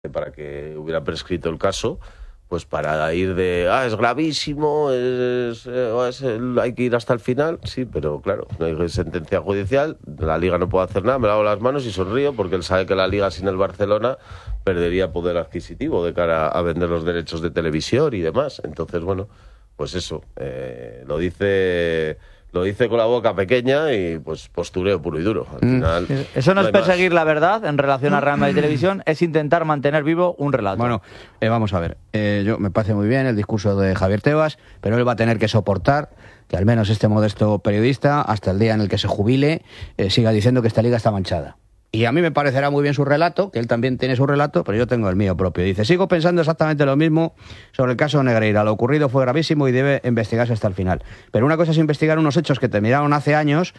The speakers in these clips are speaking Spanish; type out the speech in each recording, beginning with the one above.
para que hubiera prescrito el caso, pues para ir de, es gravísimo, hay que ir hasta el final, sí, pero claro, no hay sentencia judicial, la Liga no puede hacer nada, me lavo las manos y sonrío porque él sabe que la Liga sin el Barcelona perdería poder adquisitivo de cara a vender los derechos de televisión y demás. Entonces, bueno, pues eso, lo dice con la boca pequeña y pues postureo puro y duro. Al final, eso no es perseguir más. La verdad en relación a Real Madrid Televisión, es intentar mantener vivo un relato. Bueno, vamos a ver. Yo me parece muy bien el discurso de Javier Tebas, pero él va a tener que soportar que al menos este modesto periodista, hasta el día en el que se jubile, siga diciendo que esta liga está manchada. Y a mí me parecerá muy bien su relato, que él también tiene su relato, pero yo tengo el mío propio. Dice, sigo pensando exactamente lo mismo sobre el caso Negreira. Lo ocurrido fue gravísimo y debe investigarse hasta el final. Pero una cosa es investigar unos hechos que terminaron hace años,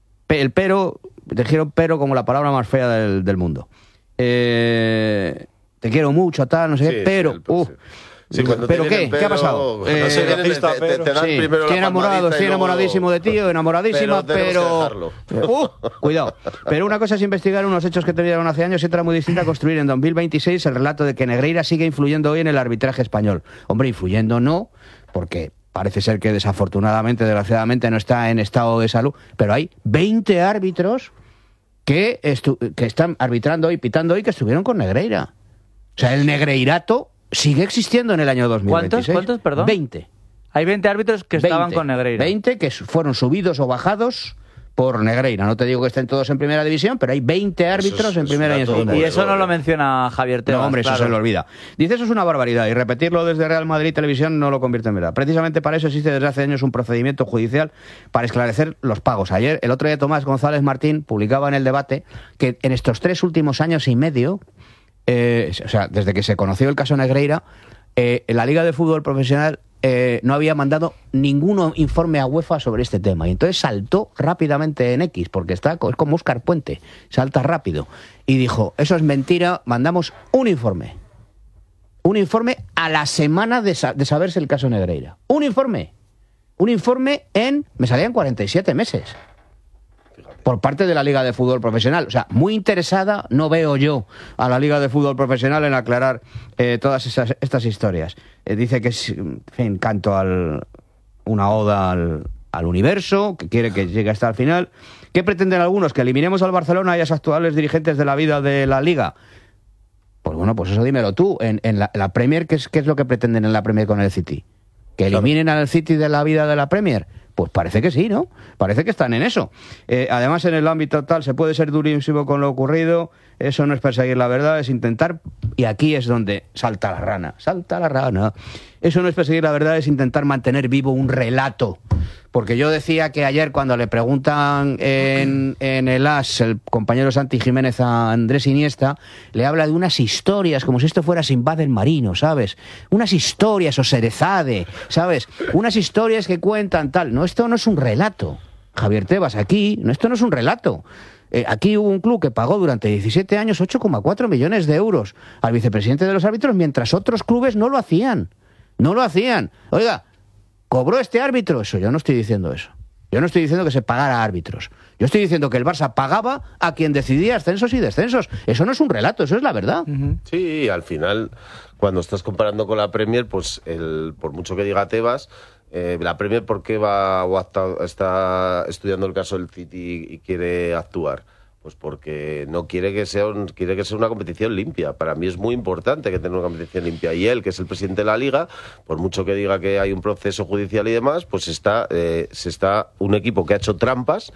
dijeron pero como la palabra más fea del mundo. Te quiero mucho, tal, no sé qué, pero... Sí, ¿Pero qué? ¿Qué ha pasado? Estoy enamorado, estoy enamoradísimo de ti, enamoradísima, pero... cuidado. Pero una cosa es investigar unos hechos que terminaron hace años y otra muy distinta, construir en 2026 el relato de que Negreira sigue influyendo hoy en el arbitraje español. Hombre, influyendo no, porque parece ser que desafortunadamente, desgraciadamente, no está en estado de salud, pero hay 20 árbitros que están arbitrando hoy, pitando hoy, que estuvieron con Negreira. O sea, el negreirato sigue existiendo en el año 2026. ¿Cuántos, perdón? 20. Hay 20 árbitros que estaban con Negreira. 20 que fueron subidos o bajados por Negreira. No te digo que estén todos en primera división, pero hay 20 árbitros en primera y en segunda. Y eso no lo menciona Javier Tebas. No, hombre, claro. Eso se lo olvida. Dice, eso es una barbaridad, y repetirlo desde Real Madrid Televisión no lo convierte en verdad. Precisamente para eso existe desde hace años un procedimiento judicial para esclarecer los pagos. El otro día Tomás González Martín publicaba en El Debate que en estos 3 últimos años y medio, desde que se conoció el caso Negreira, la Liga de Fútbol Profesional no había mandado ningún informe a UEFA sobre este tema. Y entonces saltó rápidamente en X, porque es como Óscar Puente, salta rápido. Y dijo, eso es mentira, mandamos un informe. Un informe a la semana de saberse el caso Negreira. Un informe me salían 47 meses. Por parte de la Liga de Fútbol Profesional. O sea, muy interesada no veo yo a la Liga de Fútbol Profesional en aclarar todas estas historias. Dice que es, en fin, una oda al universo, que quiere que llegue hasta el final. ¿Qué pretenden algunos? ¿Que eliminemos al Barcelona y a los actuales dirigentes de la vida de la Liga? Pues bueno, pues eso dímelo tú. En la Premier, ¿qué es lo que pretenden en la Premier con el City? ¿Que eliminen al City de la vida de la Premier? Pues parece que sí, ¿no? Parece que están en eso. Además, en el ámbito tal, se puede ser durísimo con lo ocurrido. Eso no es perseguir la verdad, es intentar... Y aquí es donde salta la rana. Eso no es perseguir la verdad, es intentar mantener vivo un relato. Porque yo decía que ayer, cuando le preguntan en el AS, el compañero Santi Jiménez a Andrés Iniesta, le habla de unas historias, como si esto fuera Sinbad el marino, ¿sabes? Unas historias, o Serezade, ¿sabes? Unas historias que cuentan tal. No, esto no es un relato. Javier Tebas, esto no es un relato. Aquí hubo un club que pagó durante 17 años 8,4 millones de euros al vicepresidente de los árbitros, mientras otros clubes no lo hacían. Oiga, ¿cobró este árbitro? Yo no estoy diciendo eso. Yo no estoy diciendo que se pagara a árbitros. Yo estoy diciendo que el Barça pagaba a quien decidía ascensos y descensos. Eso no es un relato, eso es la verdad. Sí, al final, cuando estás comparando con la Premier, pues por mucho que diga Tebas, la Premier, ¿por qué está estudiando el caso del City y quiere actuar? Pues porque no quiere que sea una competición limpia. Para mí es muy importante que tenga una competición limpia. Y él, que es el presidente de la Liga, por mucho que diga que hay un proceso judicial y demás, pues se está un equipo que ha hecho trampas,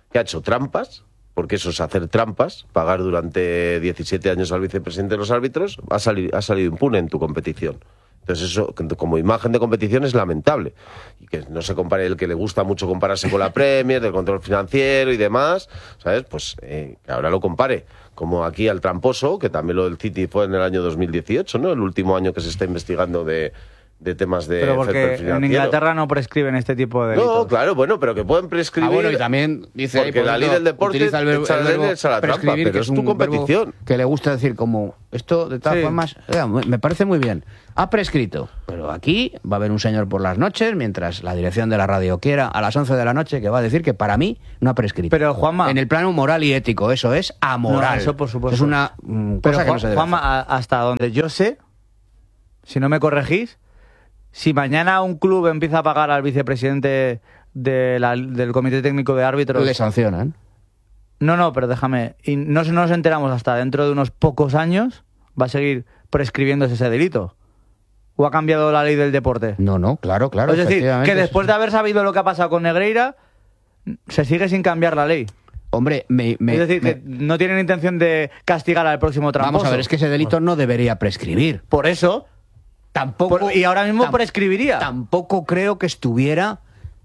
porque eso es hacer trampas, pagar durante 17 años al vicepresidente de los árbitros, ha salido impune en tu competición. Entonces eso, como imagen de competición, es lamentable. Y que no se compare el que le gusta mucho compararse con la Premier, del control financiero y demás, ¿sabes? Pues que ahora lo compare. Como aquí al tramposo, que también lo del City fue en el año 2018, ¿no? El último año que se está investigando de de temas de Pero porque fair play en financiero. Inglaterra no prescriben este tipo de delitos. No, claro, bueno, pero que pueden prescribir. Bueno, y también dice porque ahí, la ley del deporte utiliza el verbo echa la trampa, prescribir, pero que es un tu verbo competición. que le gusta decir como esto de todas Sí. formas me parece muy bien. Ha prescrito, pero aquí va a haber un señor por las noches mientras la dirección de la radio quiera a las 11 de la noche que va a decir que para mí no ha prescrito. Pero, Juanma, en el plano moral y ético, eso es amoral. No, eso por supuesto. Es una Pero cosa que no se debe Juanma, hasta donde yo sé, si no me corregís, si mañana un club empieza a pagar al vicepresidente del Comité Técnico de Árbitros... le sancionan. No, pero déjame. Y no nos enteramos hasta dentro de unos pocos años, va a seguir prescribiéndose ese delito. ¿O ha cambiado la ley del deporte? No, claro, Es decir, efectivamente. que después de haber sabido lo que ha pasado con Negreira, se sigue sin cambiar la ley. Hombre, Es decir, que no tienen intención de castigar al próximo tramposo. vamos a ver, es que ese delito no debería prescribir. Por eso... Tampoco, y ahora mismo prescribiría. Tampoco creo que estuviera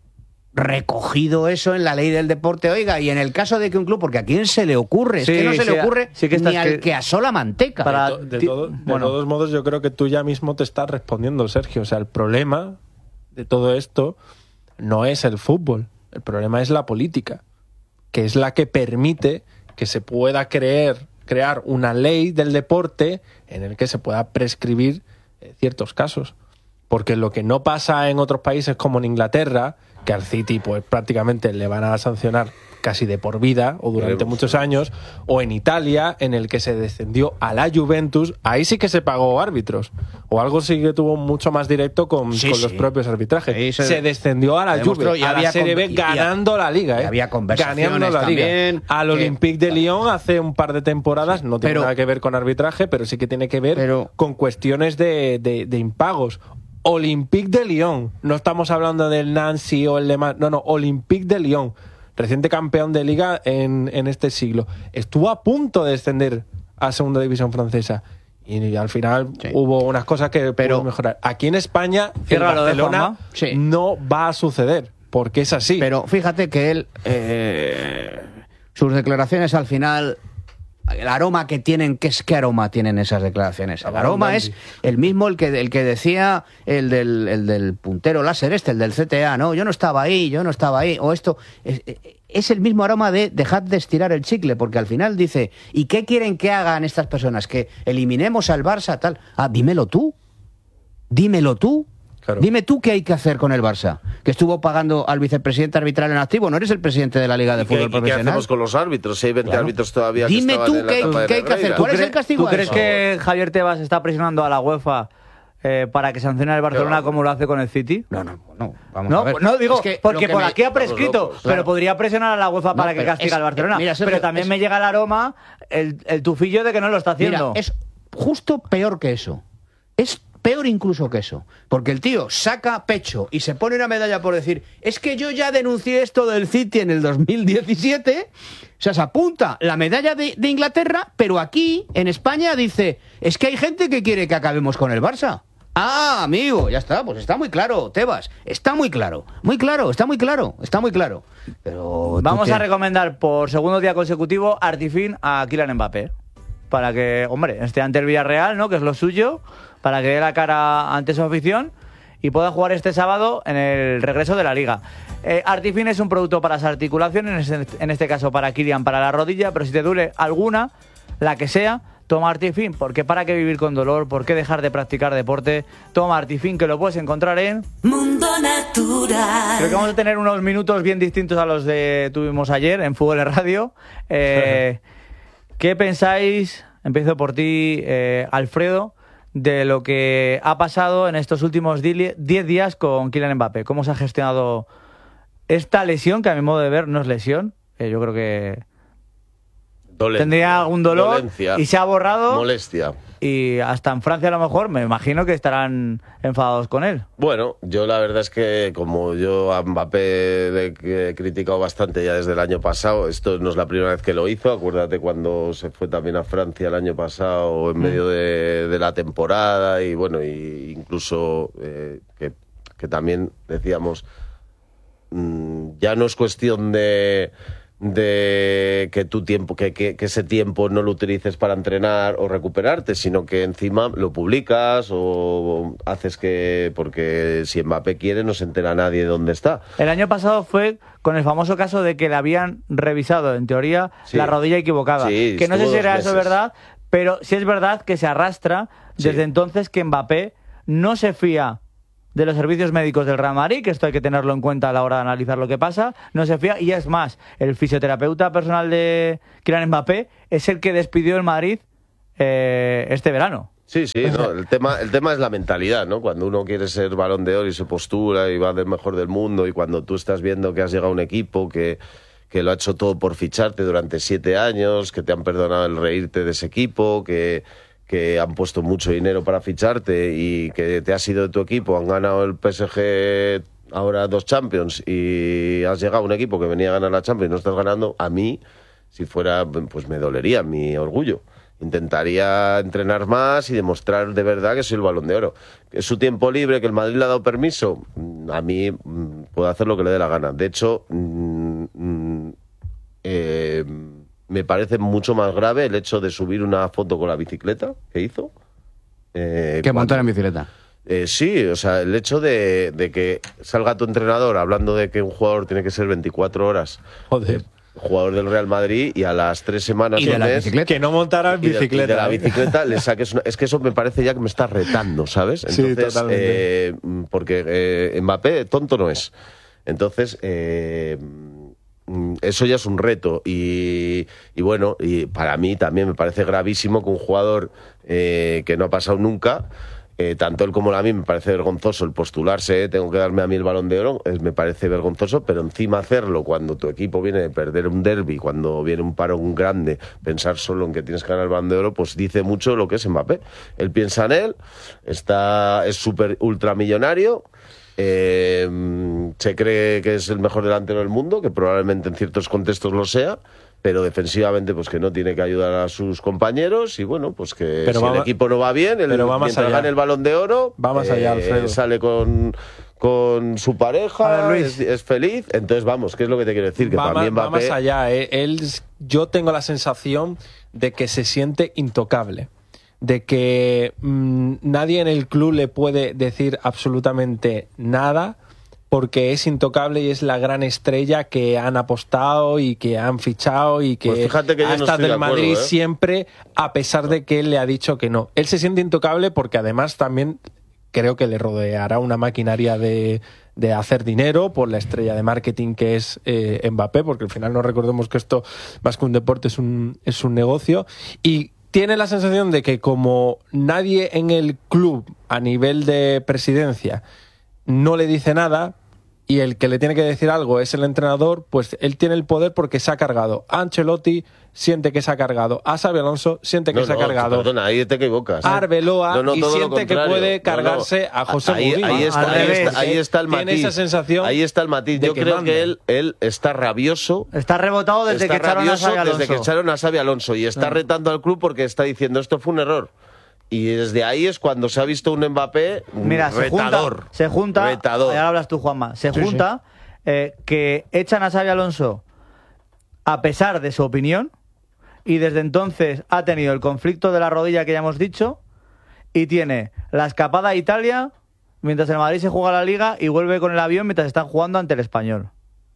recogido eso en la ley del deporte. Oiga, y en el caso de que un club, porque a quién se le ocurre, es Sí, que no se sí, le ocurre sí que está ni al escrito. que asola manteca. Para- De Bueno. todos modos, yo creo que tú ya mismo te estás respondiendo, Sergio. O sea, el problema de todo esto no es el fútbol. El problema es la política, que es la que permite que se pueda crear una ley del deporte en el que se pueda prescribir ciertos casos. Porque lo que no pasa en otros países como en Inglaterra, que al City pues prácticamente le van a sancionar casi de por vida o durante Veremos. muchos años, o en Italia, en el que se descendió a la Juventus, ahí sí que se pagó árbitros. O algo sí que tuvo mucho más directo con Sí, los sí. propios arbitrajes. Ahí Se descendió a la demostró, Juve, y a había la Serie B, y ganando la Liga. y había conversaciones ganando la Liga. también, Al que- Olympique de Lyon hace un par de temporadas, no tiene pero- nada que ver con arbitraje, pero sí que tiene que ver pero- con cuestiones de impagos. Olympique de Lyon, no estamos hablando del Nancy o el de no, Olympique de Lyon, reciente campeón de liga en este siglo, estuvo a punto de descender a segunda división francesa y al final Sí. hubo unas cosas que pudo mejorar. Aquí en España, en Ciérralo, Barcelona, Juanma. Sí. no va a suceder, porque es así. Pero fíjate que él, sus declaraciones al final, el aroma que tienen, ¿qué aroma tienen esas declaraciones? El aroma es el mismo el que decía el del puntero láser el del CTA, ¿no? Yo no estaba ahí, o esto... Es el mismo aroma de dejad de estirar el chicle, porque al final dice, ¿y qué quieren que hagan estas personas? ¿Que eliminemos al Barça, tal? Ah, dímelo tú. Claro. Dime tú qué hay que hacer con el Barça, que estuvo pagando al vicepresidente arbitral en activo. No eres el presidente de la Liga de ¿Y qué Fútbol Profesional. hacemos con los árbitros? Si hay 20 Claro. árbitros todavía que Dime estaban tú en la etapa de qué hay que hacer. Negreira. ¿Cuál es el castigo ¿Tú a crees eso? que Javier Tebas está presionando a la UEFA para que sancione al Barcelona Pero- como lo hace con el City? No, vamos No, a ver. no digo, Es que porque lo que por me- aquí ha Estamos prescrito, locos, pero claro. podría presionar a la UEFA para que pero castigue es- al Barcelona. mira, Sergio, pero también es- me llega el aroma, el tufillo de que no lo está haciendo. Mira, es justo peor que eso. Es peor incluso que eso. Porque el tío saca pecho y se pone una medalla por decir, es que yo ya denuncié esto del City en el 2017. O sea, se apunta la medalla de Inglaterra, pero aquí, en España, dice, es que hay gente que quiere que acabemos con el Barça. Ah, amigo, ya está, pues está muy claro, Tebas. Está muy claro. Pero Vamos a recomendar por segundo día consecutivo Artifin a Kylian Mbappé. Para que, hombre, esté ante el Villarreal, ¿no? Que es lo suyo, para que dé la cara ante su afición y pueda jugar este sábado en el regreso de la Liga. Artifin es un producto para las articulaciones, en este caso para Kylian, para la rodilla, pero si te duele alguna, la que sea, toma Artifin, porque para qué vivir con dolor, por qué dejar de practicar deporte, toma Artifin, que lo puedes encontrar en Mundo Natural. Creo que vamos a tener unos minutos bien distintos a los que tuvimos ayer en Fútbol en Radio. ¿Qué pensáis? Empiezo por ti, Alfredo, de lo que ha pasado en estos últimos 10 días con Kylian Mbappé. ¿Cómo se ha gestionado esta lesión, que a mi modo de ver no es lesión? Yo creo que tendría algún dolor dolencia, y se ha borrado. molestia. Y hasta en Francia a lo mejor me imagino que estarán enfadados con él. Bueno, yo la verdad es que como yo a Mbappé le he criticado bastante ya desde el año pasado, esto no es la primera vez que lo hizo, acuérdate cuando se fue también a Francia el año pasado en medio de la temporada y bueno, y incluso que también decíamos, ya no es cuestión de de que tu tiempo, que ese tiempo no lo utilices para entrenar o recuperarte, sino que encima lo publicas o haces que, porque si Mbappé quiere no se entera nadie de dónde está. El año pasado fue con el famoso caso de que le habían revisado, en teoría, Sí. la rodilla equivocada. Sí, que no sé estuvo si era 2 eso meses. verdad, pero sí es verdad que se arrastra Sí. desde entonces que Mbappé no se fía de los servicios médicos del Real Madrid, que esto hay que tenerlo en cuenta a la hora de analizar lo que pasa, no se fía, y es más, el fisioterapeuta personal de Kylian Mbappé es el que despidió el Madrid este verano. Sí, no, el tema es la mentalidad, ¿no? Cuando uno quiere ser Balón de Oro y se postura y va del mejor del mundo, y cuando tú estás viendo que has llegado a un equipo que lo ha hecho todo por ficharte durante 7 años, que te han perdonado el reírte de ese equipo, que han puesto mucho dinero para ficharte y que te has ido de tu equipo, han ganado el PSG ahora 2 Champions y has llegado a un equipo que venía a ganar la Champions y no estás ganando, a mí, si fuera, pues me dolería mi orgullo. Intentaría entrenar más y demostrar de verdad que soy el Balón de Oro. ¿Es su tiempo libre, que el Madrid le ha dado permiso? A mí puedo hacer lo que le dé la gana. De hecho, me parece mucho más grave el hecho de subir una foto con la bicicleta que hizo. Que montar en bicicleta. Sí, o sea, el hecho de que salga tu entrenador hablando de que un jugador tiene que ser 24 horas. Joder. Jugador del Real Madrid, y a las 3 semanas Y de o la mes, bicicleta. Que no montara en y de bicicleta. la bicicleta le saques es que eso me parece ya que me está retando, ¿sabes? Sí, Entonces, totalmente. porque Mbappé tonto no es. Entonces, eso ya es un reto. Y bueno, y para mí también me parece gravísimo que un jugador que no ha pasado nunca, tanto él como a mí, me parece vergonzoso el postularse, tengo que darme a mí el Balón de Oro, me parece vergonzoso, pero encima hacerlo cuando tu equipo viene de perder un derbi, cuando viene un parón grande, pensar solo en que tienes que ganar el Balón de Oro, pues dice mucho lo que es Mbappé. Él piensa en él, es súper ultramillonario, se cree que es el mejor delantero del mundo, que probablemente en ciertos contextos lo sea, pero defensivamente pues que no tiene que ayudar a sus compañeros, y bueno, pues que Pero si va el ma- equipo no va bien, pero va más mientras allá. gane el Balón de Oro, Va más allá, Alfredo. sale con su pareja, A ver, Luis. es feliz. Entonces, vamos, ¿qué es lo que te quiero decir? Que Va, para mí va Mbappé... más allá. Yo tengo la sensación de que se siente intocable. De que nadie en el club le puede decir absolutamente nada, porque es intocable y es la gran estrella que han apostado y que han fichado y que, Pues fíjate que yo ha no estado estoy de del Madrid acuerdo, ¿eh? siempre, a pesar de que él le ha dicho que no. Él se siente intocable porque además también creo que le rodeará una maquinaria de hacer dinero por la estrella de marketing que es Mbappé, porque al final no recordemos que esto, más que un deporte, es un negocio. Y tiene la sensación de que como nadie en el club a nivel de presidencia no le dice nada, y el que le tiene que decir algo es el entrenador, pues él tiene el poder porque se ha cargado. Ancelotti siente que se ha cargado. A Xabi Alonso siente que se ha cargado. Perdona, ahí te equivocas. a Arbeloa, No, y todo lo siente que contrario. puede cargarse a José Mourinho. Ahí está, Al revés. ahí está el Tiene matiz. esa sensación Ahí está el matiz. de Yo que creo manda. que él está rabioso. Está rebotado desde Está que echaron a rabioso Xabi Alonso. desde que echaron a Xabi Alonso, y está retando al club porque está diciendo esto fue un error. Y desde ahí es cuando se ha visto un Mbappé Mira, retador. se junta, Retador. ya hablas tú, Juanma, se junta que echan a Xabi Alonso a pesar de su opinión, y desde entonces ha tenido el conflicto de la rodilla que ya hemos dicho, y tiene la escapada a Italia mientras el Madrid se juega la Liga y vuelve con el avión mientras están jugando ante el Español.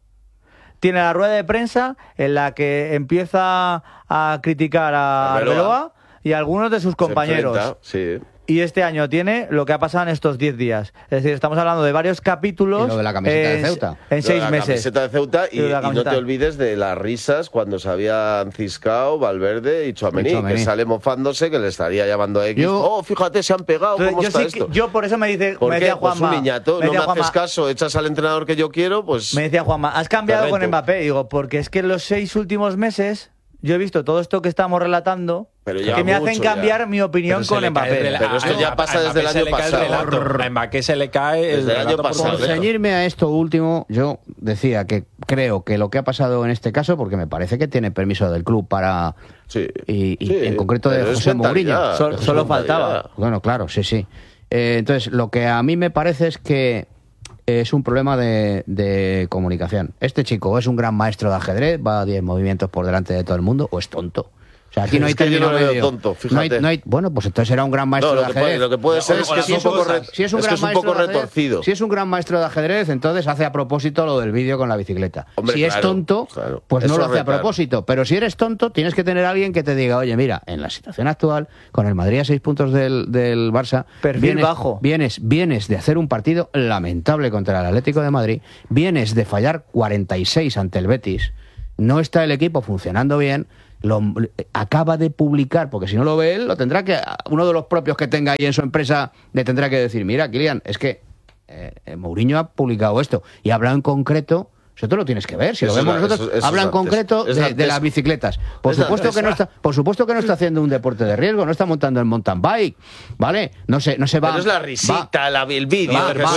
Tiene la rueda de prensa en la que empieza a criticar a Arbeloa y a algunos de sus Se compañeros. enfrenta, sí. Y este año tiene lo que ha pasado en estos 10 días. Es decir, estamos hablando de varios capítulos. Y lo de la camiseta de Ceuta. En 6 La meses. camiseta de Ceuta, y Y de la no camiseta. te olvides de las risas cuando se habían ciscado Valverde y Tchouaméni, Y Tchouaméni. que sale mofándose, que le estaría llamando a X. Yo- Oh, fíjate, se han pegado, Entonces, ¿cómo yo, está sí esto? que- yo por eso me dice, ¿Por me qué? decía Pues Juanma, un niñato, no me decía haces Juanma, caso, echas al entrenador que yo quiero, pues... me decía Juanma, has cambiado Te con reto. Mbappé. Digo, porque es que en los 6 últimos meses yo he visto todo esto que estamos relatando, Pero que ya me hacen mucho, cambiar ya. mi opinión Pero se con le cae el Mbappé. rela- Pero esto ya a pasa desde el Mbappé se año le cae pasado. relato. A Mbappé se le cae Desde el año relato por pasado. Por completo. ceñirme a esto último, yo decía que creo que lo que ha pasado en este caso, porque me parece que tiene permiso del club para... Sí. Y Sí, en concreto de pero es José mentalidad, Mourinho. es Solo mentalidad. faltaba. Bueno, claro, sí, sí. Entonces, lo que a mí me parece es que es un problema de comunicación. Este chico es un gran maestro de ajedrez, va a 10 movimientos por delante de todo el mundo, o es tonto. O sea, aquí no hay término medio. Tonto, fíjate. Bueno, pues entonces era un gran maestro de ajedrez. Lo que puede ser es que es un poco retorcido. Si es un gran maestro de ajedrez, entonces hace a propósito lo del vídeo con la bicicleta. Hombre, si es tonto, pues no lo hace a propósito. Pero si eres tonto, tienes que tener a alguien que te diga, oye, mira, en la situación actual, con el Madrid a 6 puntos del Barça, perfil bajo. Vienes de hacer un partido lamentable contra el Atlético de Madrid, vienes de fallar 46 ante el Betis, no está el equipo funcionando bien. Acaba de publicar, porque si no lo ve él, lo tendrá que, uno de los propios que tenga ahí en su empresa le tendrá que decir, mira, Kylian, es que Mourinho ha publicado esto y ha hablado en concreto. Eso te lo tienes que ver, si lo vemos nosotros, habla en concreto de las bicicletas. Por supuesto que no está haciendo un deporte de riesgo, no está montando el mountain bike, ¿vale? No se va. Pero es la risita, el vídeo.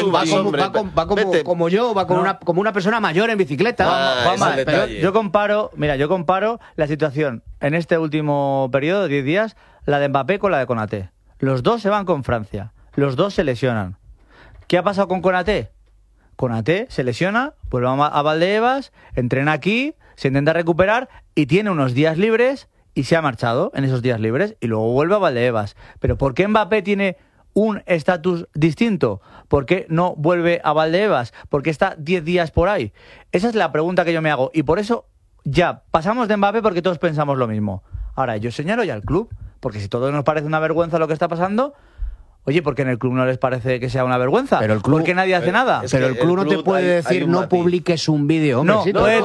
Va como yo, va como una persona mayor en bicicleta. Pero yo comparo la situación en este último periodo de 10 días, la de Mbappé con la de Konaté. Los dos se van con Francia, los dos se lesionan. ¿Qué ha pasado con Konaté? Konaté se lesiona, vuelve a Valdebebas, entrena aquí, se intenta recuperar y tiene unos días libres y se ha marchado en esos días libres y luego vuelve a Valdebebas. ¿Pero por qué Mbappé tiene un estatus distinto? ¿Por qué no vuelve a Valdebebas? ¿Por qué está 10 días por ahí? Esa es la pregunta que yo me hago y por eso ya pasamos de Mbappé porque todos pensamos lo mismo. Ahora, yo señalo ya al club, porque si todo nos parece una vergüenza lo que está pasando... Oye, ¿por qué en el club no les parece que sea una vergüenza? Pero el club, ¿por qué nadie hace nada? Pero el club no te puede decir no publiques un vídeo. No,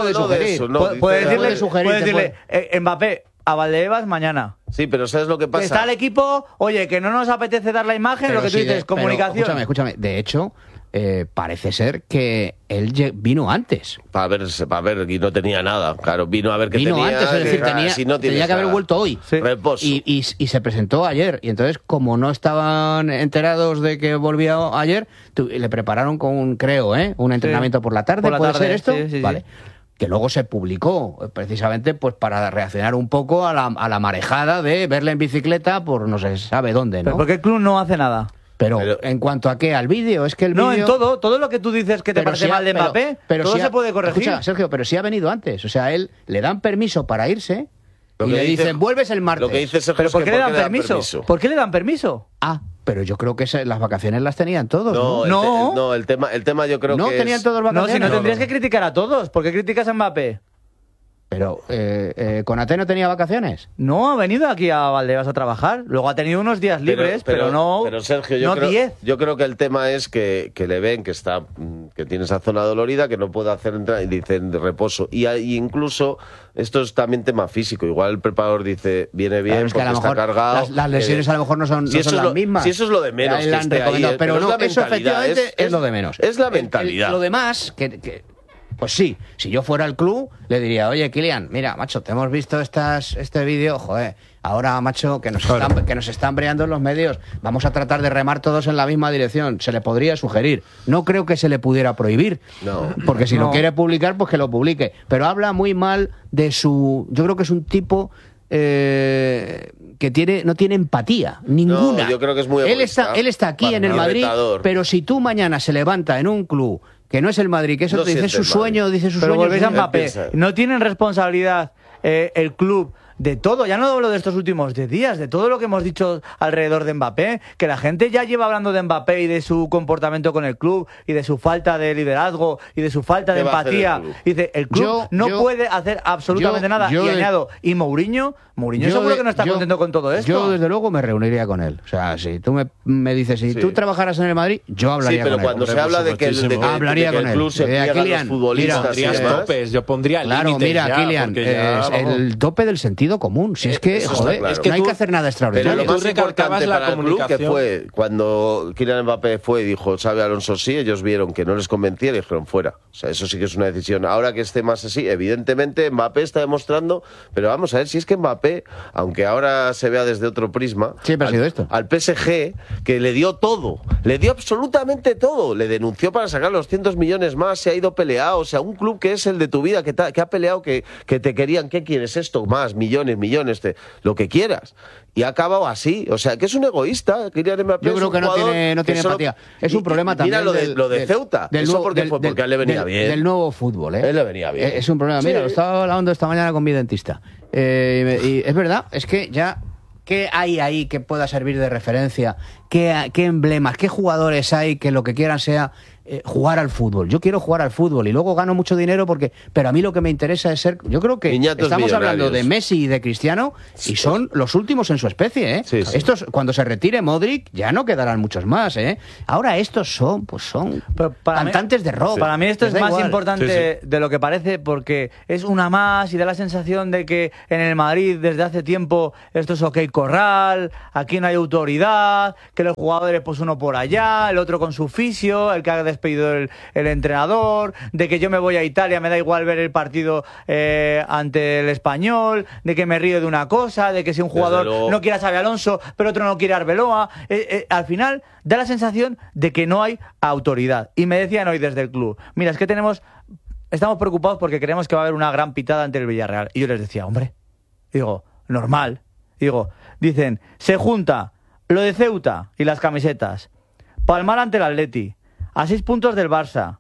puede decirle Mbappé a Valdebebas mañana. Sí, pero ¿sabes lo que pasa? Está el equipo, oye, que no nos apetece dar la imagen, pero lo que tú dices, comunicación. Escúchame. De hecho, parece ser que él vino antes. Para ver, y no tenía nada. Claro, vino a ver qué vino tenía. Antes, es decir, tenía que haber vuelto hoy. Sí. Reposo. Y se presentó ayer. Y entonces, como no estaban enterados de que volvía ayer, le prepararon con un entrenamiento por la tarde. ¿Puede ser esto? Sí. Vale. Que luego se publicó, precisamente pues para reaccionar un poco a la marejada de verle en bicicleta por no se sabe dónde, ¿no? ¿Pero por qué el club no hace nada? Pero en cuanto a qué, al vídeo, es que el vídeo... No, en todo lo que tú dices que te parece mal de Mbappé, todo se puede corregir. Escucha, Sergio, pero sí ha venido antes. O sea, él le dan permiso para irse y le dicen, vuelves el martes. Lo que dice Sergio, ¿pero por qué le dan permiso? ¿Por qué le dan permiso? Pero yo creo que las vacaciones las tenían todos, ¿no? No, el tema yo creo que no tenían todos vacaciones. No, si no tendrías que criticar a todos. ¿Por qué criticas a Mbappé? Pero, ¿Konaté no tenía vacaciones? No, ha venido aquí a Valdebebas a trabajar. Luego ha tenido unos días libres, pero no. Pero Sergio, yo creo que el tema es que le ven que tiene esa zona dolorida, que no puede hacer entrar y dicen de reposo. Y incluso esto es también tema físico. Igual el preparador dice, viene bien, claro, es que porque está cargado. Las lesiones a lo mejor no son las mismas. Si eso es lo de menos. Que esté ahí, pero no, eso efectivamente es lo de menos. Es la mentalidad. Lo demás, pues sí, si yo fuera el club, le diría, oye, Kylian, mira, macho, te hemos visto este vídeo, joder, ahora, macho, que nos están breando en los medios, vamos a tratar de remar todos en la misma dirección. Se le podría sugerir. No creo que se le pudiera prohibir, porque si lo quiere publicar, pues que lo publique. Pero habla muy mal de yo creo que es un tipo... que no tiene empatía ninguna. No, yo creo que es muy egoísta. Él está aquí en el Madrid, pero si tú mañana se levanta en un club que no es el Madrid, que eso te dice su sueño, Pero volvéis a Mbappé. ¿No tienen responsabilidad el club de todo? Ya no hablo de estos últimos 10 días, de todo lo que hemos dicho alrededor de Mbappé, que la gente ya lleva hablando de Mbappé y de su comportamiento con el club y de su falta de liderazgo y de su falta de empatía. Dice, el club no puede hacer absolutamente nada. Y añado, y Mourinho seguro que no está contento con todo esto. Yo desde luego me reuniría con él. O sea, si tú me dices, si tú trabajaras en el Madrid, yo hablaría con él. Sí, pero cuando se habla de que el club se pliega a los futbolistas, yo pondría límites. Claro, mira, Kylian, el tope del sentido común. Si es que, joder, es que no hay que hacer nada extraordinario. Pero lo más importante para el club, que fue cuando Kylian Mbappé fue y dijo, Xabi Alonso sí, ellos vieron que no les convencía y le dijeron fuera. O sea, eso sí que es una decisión. Ahora que esté más así, evidentemente Mbappé está demostrando, pero vamos a ver, si es que Mbappé, aunque ahora se vea desde otro prisma, siempre ha sido esto. Al PSG, que le dio todo, le dio absolutamente todo, le denunció para sacar los 200 millones más, se ha ido peleado, o sea, un club que es el de tu vida, que ha peleado, que te querían, ¿qué quieres esto? Más millones millones, lo que quieras. Y ha acabado así. O sea, que es un egoísta. Kylian Mbappé Yo creo que no tiene empatía. Es un problema también. Mira lo de Ceuta. Eso porque fue porque a él le venía bien. Del nuevo fútbol, ¿eh? Él le venía bien. Es un problema. Mira, lo estaba hablando esta mañana con mi dentista. Y es verdad, es que ya... ¿Qué hay ahí que pueda servir de referencia? ¿Qué emblemas? ¿Qué jugadores hay que lo que quieran sea jugar al fútbol? Yo quiero jugar al fútbol y luego gano mucho dinero pero a mí lo que me interesa es ser... Yo creo que estamos hablando de Messi y de Cristiano y son los últimos en su especie, ¿eh? Sí. Estos, cuando se retire Modric, ya no quedarán muchos más, ¿eh? Ahora estos son cantantes de rock. Para mí esto Les es da más igual. importante de lo que parece, porque es una más y da la sensación de que en el Madrid desde hace tiempo esto es OK Corral, aquí no hay autoridad, que los jugadores pues uno por allá, el otro con su fisio, el que ha despedido el entrenador, de que yo me voy a Italia, me da igual ver el partido ante el Español, de que me río de una cosa, de que si un jugador no quiere a Xabi Alonso, pero otro no quiere a Arbeloa, al final da la sensación de que no hay autoridad. Y me decían hoy desde el club, mira, es que estamos preocupados porque creemos que va a haber una gran pitada ante el Villarreal. Y yo les decía, hombre, digo, normal. Dicen, se junta lo de Ceuta y las camisetas, palmar ante el Atleti, a 6 puntos del Barça,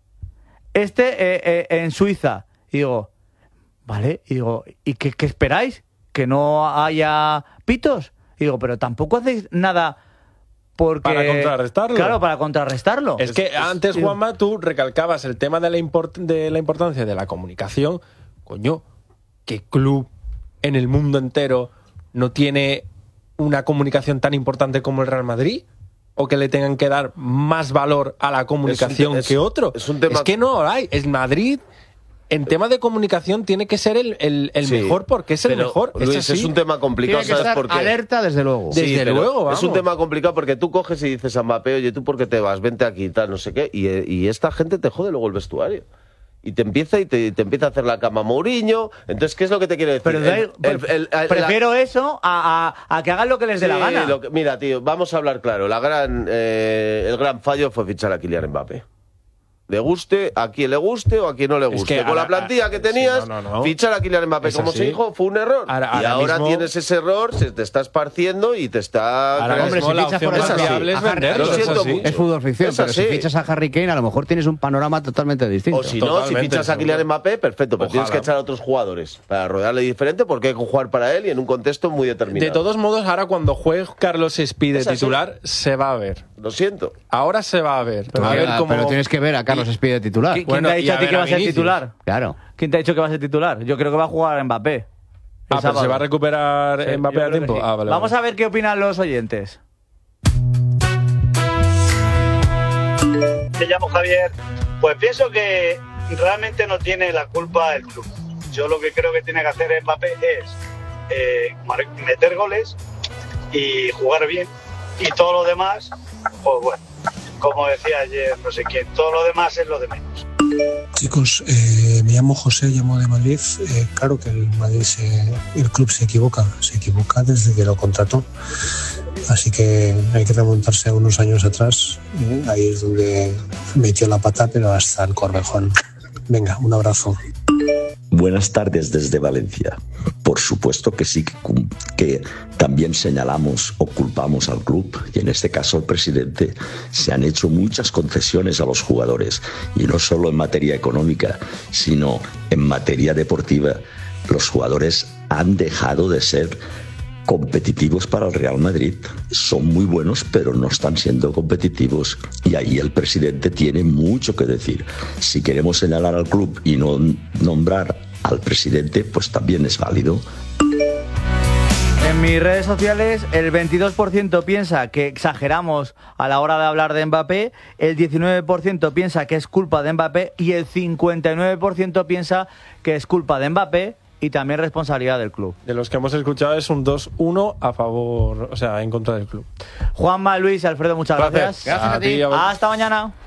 en Suiza. Y digo, vale, ¿y qué esperáis? ¿Que no haya pitos? Y digo, pero tampoco hacéis nada porque... Para contrarrestarlo. Claro, para contrarrestarlo. Es que antes, Juanma, tú recalcabas el tema de la importancia de la comunicación. Coño, ¿qué club en el mundo entero no tiene una comunicación tan importante como el Real Madrid? ¿O que le tengan que dar más valor a la comunicación que otro? Es un tema... Es que no hay. El Madrid, en tema de comunicación, tiene que ser el mejor porque es el mejor. Luis, es un tema complicado, Tiene que ¿sabes estar por qué? alerta, desde luego. Sí, desde luego, vamos. Es un tema complicado porque tú coges y dices a Mbappé, oye, ¿tú por qué te vas? Vente aquí y tal, no sé qué. Y esta gente te jode luego el vestuario. Y te empieza a hacer la cama Mourinho. Entonces, ¿qué es lo que te quiero decir? Pero prefiero eso a que hagan lo que les dé la gana. Mira, tío, vamos a hablar claro. El gran fallo fue fichar a Kylian Mbappé. Le guste, a quien le guste o a quien no le guste. Con la plantilla que tenías, fichar a Kylian Mbappé como se dijo fue un error. Y ahora tienes ese error, se te está esparciendo y te está... Hombre, si fichas por es fútbol ficción, pero si fichas a Harry Kane, a lo mejor tienes un panorama totalmente distinto. O si no, si fichas a Kylian Mbappé, perfecto, pero tienes que echar a otros jugadores para rodearle diferente porque hay que jugar para él y en un contexto muy determinado. De todos modos, ahora cuando juegue Carlos Espí de titular, se va a ver. Lo siento. Ahora se va a ver. Pero tienes que ver a Carlos Espí de titular. ¿Quién te ha dicho a ti que va a ser titular? Claro. ¿Quién te ha dicho que va a ser titular? Yo creo que va a jugar Mbappé. Pero se va a recuperar Mbappé a tiempo. Sí. Vale, Vamos a ver qué opinan los oyentes. Me llamo Javier. Pues pienso que realmente no tiene la culpa el club. Yo lo que creo que tiene que hacer Mbappé es meter goles y jugar bien. Y todo lo demás, pues bueno, como decía ayer no sé quién, todo lo demás es lo de menos. Chicos, me llamo José, llamo de Madrid. Claro que el club se equivoca desde que lo contrató. Así que hay que remontarse a unos años atrás. Ahí es donde metió la pata, pero hasta el Corvejón. Venga, un abrazo. Buenas tardes desde Valencia. Por supuesto que sí, que también señalamos o culpamos al club y en este caso al presidente. Se han hecho muchas concesiones a los jugadores y no solo en materia económica, sino en materia deportiva. Los jugadores han dejado de ser competitivos para el Real Madrid. Son muy buenos, pero no están siendo competitivos. Y ahí el presidente tiene mucho que decir. Si queremos señalar al club y no nombrar al presidente, pues también es válido. En mis redes sociales, el 22% piensa que exageramos a la hora de hablar de Mbappé, el 19% piensa que es culpa de Mbappé y el 59% piensa que es culpa de Mbappé y también responsabilidad del club. De los que hemos escuchado es un 2-1 a favor, o sea, en contra del club. Juanma, Luis y Alfredo, muchas gracias. Gracias a ti. Hasta mañana.